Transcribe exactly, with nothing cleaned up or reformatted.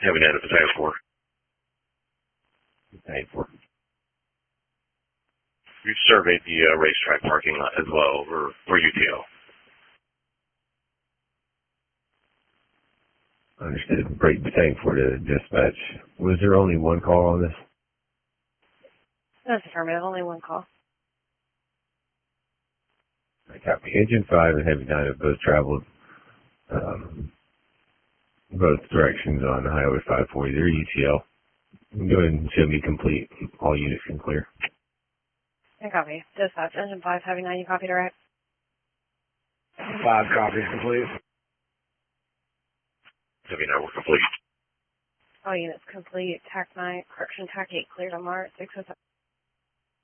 Heavy nine to Battalion four. Battalion four. We've surveyed the uh, racetrack parking lot as well for, for U T L. Understood. Break Battalion four to dispatch. Was there only one call on this? That's affirmative. Only one call. I copy. Engine five and Heavy nine have both traveled um, both directions on Highway five forty. They're U T L. Go ahead and show me complete. All units can clear. I copy. Dispatch. Engine five, Heavy nine. You copied, all right? Five copies complete. Heavy nine, we're complete. All units complete. Tac nine, correction, Tac eight cleared on Mart. six oh seven.